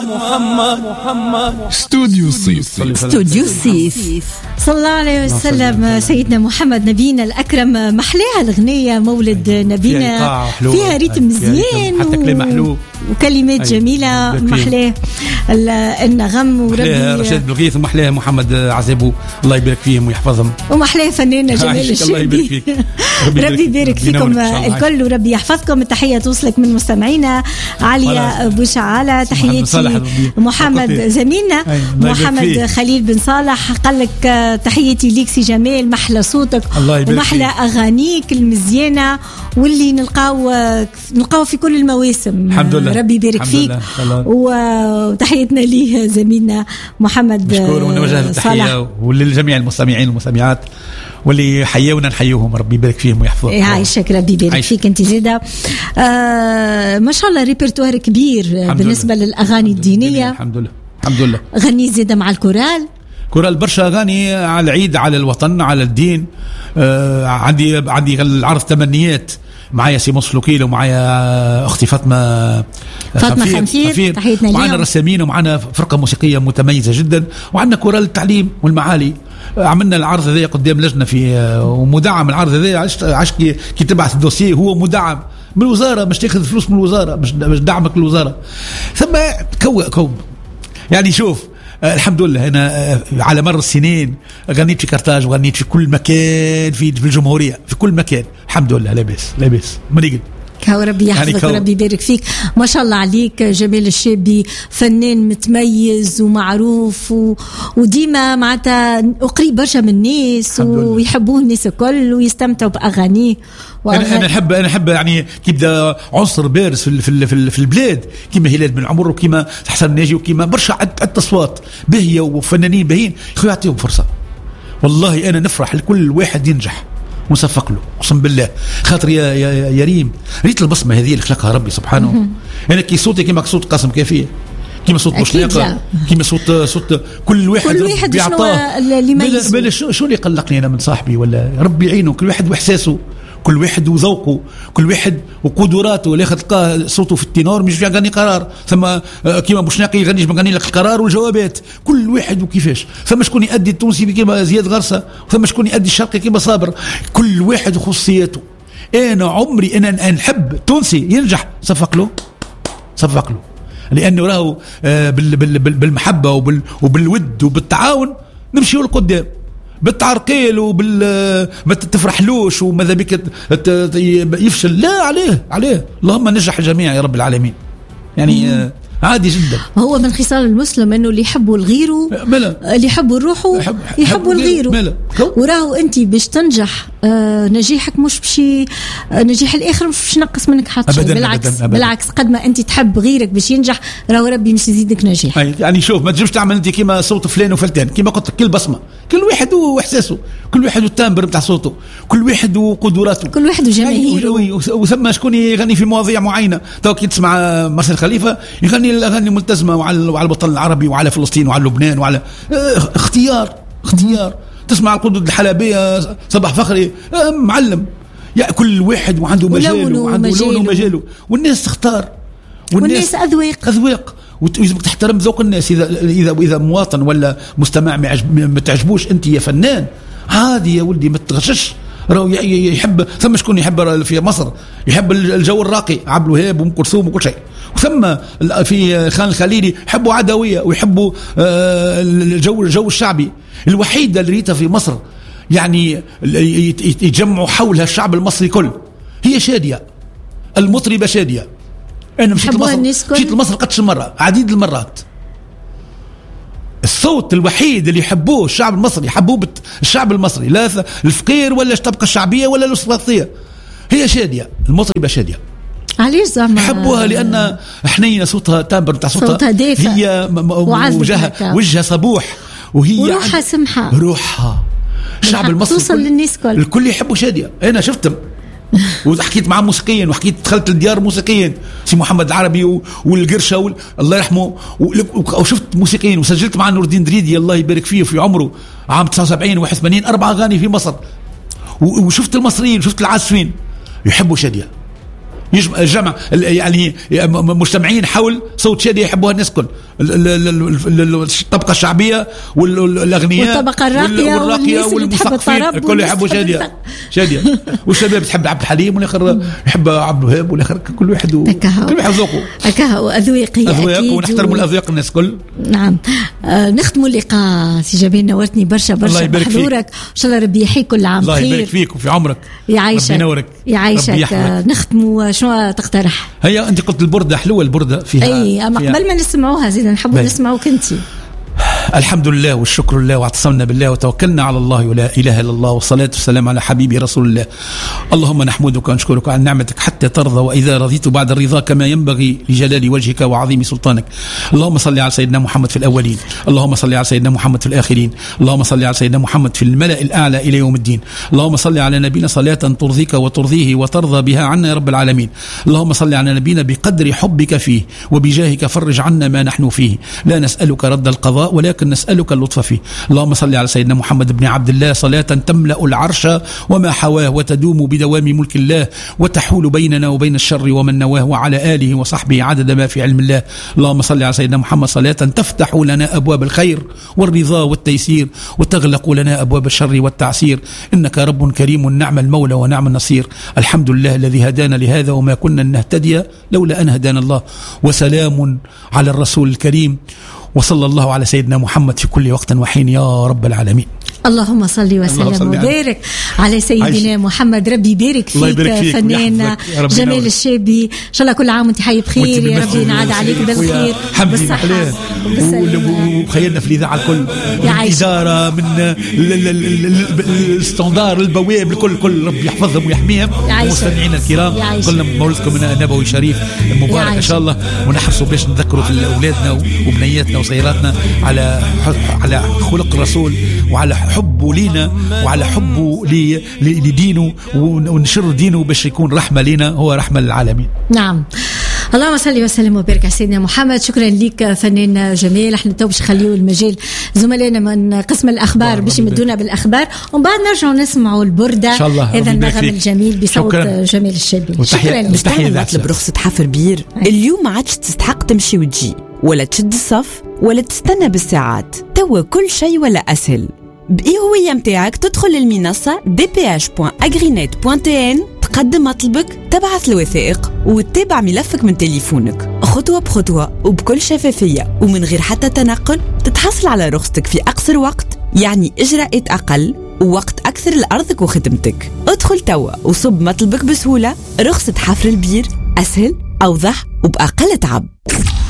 محمد استوديو صيف. صلى الله عليه وسلم. سيدنا محمد نبينا الأكرم. محلاها الغنية مولد نبينا فيها ريتم مزيان حتى كلام محلو وكلمات جميلة. محلاه النغم وربي رشاد بلغيث ومحلاه محمد عزابو الله يبارك فيهم ويحفظهم ومحلاه فنانة جمال الشابي. ربي يبارك فيكم الكل وربي يحفظكم. التحية توصلك من مستمعينا عليا بوشعالة. تحياتي محمد زميلنا محمد خليل بن صالح قال لك تحياتي ليك سي جمال. محلى صوتك ومحلى أغانيك المزيانة واللي نلقاو في كل المواسم. الحمد لله. ربي يبارك فيك وتحياتنا ليه زميلنا محمد مشكور ونوجه التحية وللجميع المستمعين والمستمعات واللي حيونا نحيوهم. ربي يبارك فيهم ويحفظهم. يعيشك ربي يبارك فيك انت زيادة. ما شاء الله ريبرتوار كبير بالنسبة للأغاني الدينية. الحمد لله. غني زيادة مع الكورال برشا أغاني على العيد على الوطن على الدين. عندي العرض تمنيات معايا سي مصلوكيل ومعايا أختي فاطمة خنفير. معنا رسامين ومعنا فرقة موسيقية متميزة جدا وعندنا كورال التعليم والمعالي. عملنا العرض هذا قدام لجنة في ومدعم العرض هذا عشان كي تبعث الدوسيه هو مدعم من الوزارة مش تاخذ فلوس من الوزارة مش دعمك الوزارة ثم كوب يعني شوف الحمد لله. أنا على مر السنين غنيت في كرتاج وغنيت في كل مكان في الجمهورية في كل مكان الحمد لله. لاباس مريقل. ربي يحفظك وربي يبارك فيك. ما شاء الله عليك جمال الشابي فنان متميز ومعروف وديما معناتها قريب برشا من الناس ويحبوه الناس الكل ويستمتعوا بأغانيه. أنا أحب يعني كيبدا عنصر بارز في البلاد كيما هلال بن عمر وكيما حسن ناجي وكيما برشا عدة أصوات باهية وفنانين باهين يعطيهم فرصة. والله أنا نفرح لكل واحد ينجح ونصفق له قسم بالله خاطر يا ريم ريت البصمة هذه اللي خلقها ربي سبحانه. أنا كي صوتي كيما صوت قاسم كافية كيما صوت بوشناقة كيما صوت كل واحد بيعطاه. شو اللي قلقني أنا من صاحبي ولا ربي يعينه. كل واحد وإحساسه كل واحد وذوقه كل واحد وقدراته. اللي تلقاه صوته في التينور مش يغني قرار ثم كيما بوشناقي يغني يغني لك القرار والجوابات. كل واحد وكيفاش. ثم شكون يؤدي التونسي كيما زياد غرسة ثم شكون يؤدي الشرقي كيما صابر. كل واحد وخصوصياته. أنا عمري أنا نحب تونسي ينجح صفق له لأنه راهو بالمحبة وبالود وبالتعاون نمشيو لقدام. بالتعرقيل ما تفرحلوش وماذا بك يفشل. لا عليه اللهم نجح الجميع يا رب العالمين. يعني عادي جدا. هو من خصال المسلم انه اللي يحبوا الغيره اللي يحبوا الروحه يحبوا الغيره. وراهو انت باش تنجح نجاحك مش بشي نجاح الاخر مش باش نقص منك حتى شيء. بالعكس قد ما انت تحب غيرك باش ينجح راهو ربي مش يزيدك نجاح. يعني شوف ما تجيش تعمل انت كيما صوت فلان وفلتان كيما قلت لك كل بصمه كل واحد واحساسه كل واحد والتامبر بتاع صوته كل واحد وقدراته كل واحد وجماهيره. وثم شكون يغني في مواضيع معينه. تو كي تسمع مرسل خليفه يغني الاغاني الملتزمه وعلى الوطن العربي وعلى فلسطين وعلى لبنان وعلى اختيار. تسمع القدود الحلبيه صباح فخري معلم. يعني كل واحد وعنده مجاله وعنده لونه ومجاله والناس تختار والناس أذواق ويجب تحترم ذوق الناس. إذا مواطن ولا مستمع ما تعجبوش أنت يا فنان عادي يا ولدي ما تغشش. يحب ثم شكون يحب في مصر يحب الجو الراقي عبد الوهاب وأم كلثوم وكل شيء. وثم في خان الخليلي يحبوا عدوية ويحبوا الجو الشعبي. الوحيدة اللي ريتها في مصر يعني يتجمعوا حولها الشعب المصري كل هي شادية المطربة شادية. أنا مشيت لمصر قدش مرة عديد المرات. الصوت الوحيد اللي يحبوه الشعب المصري يحبوه الشعب المصري لا الفقير ولا الطبقة الشعبية ولا الوسطية هي شادية المطربة شادية. علاش زعما يحبوها لأن حنينة صوتها تامبر بتاع صوتها دافئ هي وجهها صبوح وهي روحها سمحة روحها. الشعب المصري توصل للناس الكل يحبوا شادية. أنا شفتهم وحكيت مع موسيقيين وحكيت دخلت الديار موسيقيين سي محمد العربي والقرشة الله يرحمه وشفت موسيقيين وسجلت مع نور الدين دريدي الله يبارك فيه في عمره عام 79 81 4 أغاني في مصر. وشفت المصريين وشفت العازفين يحبوا شادية الجمع يعني مجتمعين حول صوت شادية يحبوها الناس كل الطبقة الشعبية والأغنياء والطبقة الراقية والمثقفين الكل يحبوا شادية والشباب تحب عبد الحليم والآخر يحب عبد الوهاب والآخر كل واحد ذوقه أكاهو أذواق ونحترموا الأذواق الناس كل. نعم. نختموا اللقاء سي جابين، نورتني برشا بحضورك، إن شاء الله ربي يحيي كل عام الله خير. الله يبارك فيك وفي عمرك، يعيشك. نختموا شنو تقترح؟ هيا أنت قلت البردة حلوة، البردة فيها أي أما قبل ما نسمعوها زيد نحبوا نسمعوك أنت. الحمد لله والشكر لله واعتصمنا بالله وتوكلنا على الله ولا إله إلا الله والصلاة والسلام على حبيبي رسول الله. اللهم نحمدك ونشكرك على نعمتك حتى ترضى، وإذا رضيت بعد الرضا كما ينبغي لجلال وجهك وعظيم سلطانك. اللهم صل على سيدنا محمد في الأولين، اللهم صل على سيدنا محمد في الآخرين، اللهم صل على سيدنا محمد في الملأ الأعلى إلى يوم الدين. اللهم صل على نبينا صلاة ترضيك وترضيه وترضى بها عنا يا رب العالمين. اللهم صل على نبينا بقدر حبك فيه وبجاهك فرج عنا ما نحن فيه، لا نسألك رد القضاء ولكن نسألك اللطف فيه. اللهم صل على سيدنا محمد بن عبد الله صلاة تملأ العرش وما حواه وتدوم بدوام ملك الله وتحول بيننا وبين الشر ومن نواه، وعلى آله وصحبه عدد ما في علم الله. اللهم صل على سيدنا محمد صلاة تفتح لنا أبواب الخير والرضا والتيسير وتغلق لنا أبواب الشر والتعسير، إنك رب كريم نعم المولى ونعم النصير. الحمد لله الذي هدانا لهذا وما كنا نهتدي لولا أن هدانا الله. وسلام على الرسول الكريم، وصلى الله على سيدنا محمد في كل وقت وحين يا رب العالمين. اللهم صل وسلم وبارك على سيدنا محمد. ربي يبارك فيك فنان جمال الشابي، ان شاء الله كل عام وانت حي بخير، يا ربي ينعاد عليك بالخير بالصحة وخيرنا في الإذاعة الكل، من الإدارة من الاستندار البواب الكل ربي يحفظهم ويحميهم. مستمعينا الكرام كلنا مولدكم من النبوي الشريف المبارك ان شاء الله، ونحرصوا باش نذكروا في اولادنا وبنياتنا وصغيراتنا على خلق الرسول وعلى حبه لينا وعلى حبه لدينه ونشر دينه باش يكون رحمة لينا، هو رحمة للعالمين. نعم. اللهم صل وسلم وبارك على سيدنا محمد. شكرا لك فنان جمال. احنا تو باش نخليو المجال زملائنا من قسم الاخبار باش يمدونا بالاخبار، ومن بعد نرجعوا نسمعوا البرده، هذا النغم الجميل بصوت جمال الشابي. شكرا لك. نطلب رخصة حفر بير اليوم، ما عادش تستحق تمشي وتجي ولا تشد الصف ولا تستنى بالساعات، توا كل شيء ولا اسهل. بإيهوية متاعك تدخل للمنصة dph.agrinet.tn، تقدم مطلبك، تبعث الوثائق وتتابع ملفك من تليفونك خطوة بخطوة وبكل شفافية ومن غير حتى تنقل. تتحصل على رخصتك في أقصر وقت، يعني إجراءات أقل ووقت أكثر لأرضك وخدمتك. ادخل توا وصب مطلبك بسهولة. رخصة حفر البير أسهل، أوضح وبأقل تعب.